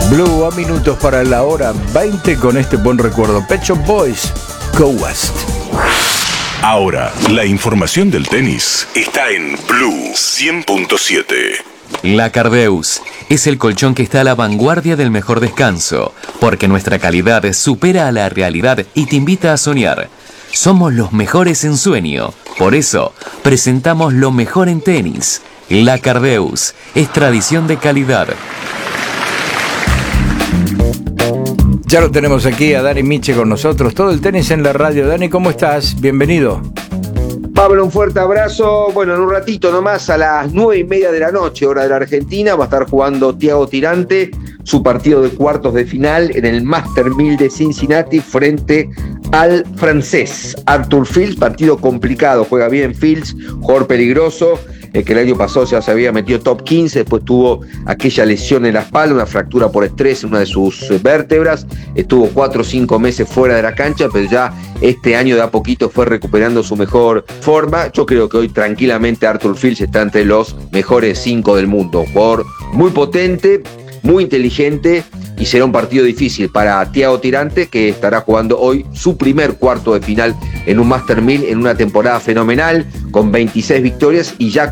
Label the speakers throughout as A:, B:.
A: Blue a minutos para la hora 20 con este buen recuerdo. Pet Shop Boys, Go West.
B: Ahora, la información del tenis está en Blue 100.7.
C: La Cardeus es el colchón que está a la vanguardia del mejor descanso, porque nuestra calidad supera a la realidad y te invita a soñar. Somos los mejores en sueño, por eso presentamos lo mejor en tenis. La Cardeus es tradición de calidad.
A: Ya lo tenemos aquí a Dani Miche con nosotros. Todo el tenis en la radio. Dani, ¿cómo estás? Bienvenido.
D: Pablo, un fuerte abrazo. Bueno, en un ratito nomás, a las 9:30 de la noche, hora de la Argentina, va a estar jugando Thiago Tirante su partido de cuartos de final en el Master 1000 de Cincinnati frente al francés Arthur Fils. Partido complicado, juega bien Fils, jugador peligroso, que el año pasado ya se había metido top 15, después tuvo aquella lesión en la espalda, una fractura por estrés en una de sus vértebras, estuvo 4 o 5 meses fuera de la cancha, pero ya este año de a poquito fue recuperando su mejor forma. Yo creo que hoy tranquilamente Arthur Fils está entre los mejores 5 del mundo, jugador muy potente, muy inteligente, y será un partido difícil para Thiago Tirante, que estará jugando hoy su primer cuarto de final en un Master 1000 en una temporada fenomenal, con 26 victorias y ya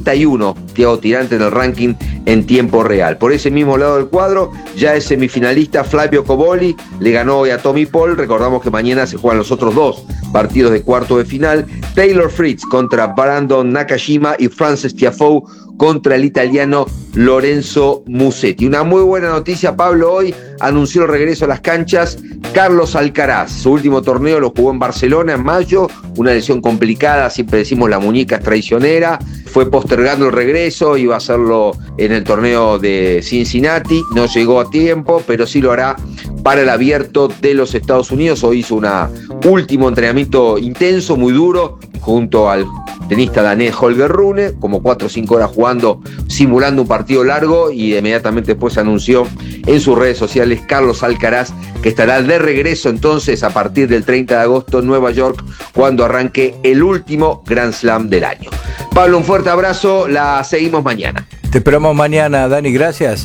D: 41 Thiago Tirante en el ranking en tiempo real. Por ese mismo lado del cuadro ya es semifinalista Flavio Cobolli, le ganó hoy a Tommy Paul. Recordamos que mañana se juegan los otros dos partidos de cuarto de final, Taylor Fritz contra Brandon Nakashima y Frances Tiafoe contra el italiano Lorenzo Musetti. Una muy buena noticia, Pablo, hoy anunció el regreso a las canchas Carlos Alcaraz. Su último torneo lo jugó en Barcelona en mayo, una lesión complicada, siempre decimos la muñeca es traicionera, fue postergando el regreso, iba a hacerlo en el torneo de Cincinnati, no llegó a tiempo, pero sí lo hará para el Abierto de los Estados Unidos. Hoy hizo un último entrenamiento intenso, muy duro, junto al tenista danés Holger Rune, como 4 o 5 horas jugando, simulando un partido largo, y inmediatamente después anunció en sus redes sociales Carlos Alcaraz, que estará de regreso entonces a partir del 30 de agosto en Nueva York, cuando arranque el último Grand Slam del año. Pablo, un fuerte abrazo, la seguimos mañana.
A: Te esperamos mañana, Dani, gracias.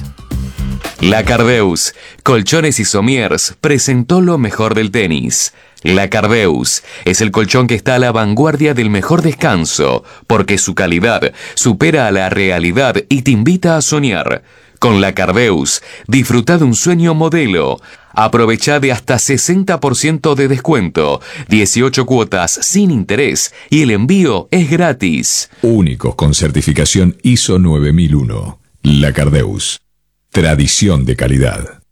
C: La Cardeus, Colchones y Somiers, presentó lo mejor del tenis. La Cardeus es el colchón que está a la vanguardia del mejor descanso, porque su calidad supera a la realidad y te invita a soñar. Con la Cardeus, disfruta de un sueño modelo. Aprovecha de hasta 60% de descuento, 18 cuotas sin interés y el envío es gratis.
B: Únicos con certificación ISO 9001. La Cardeus. Tradición de calidad.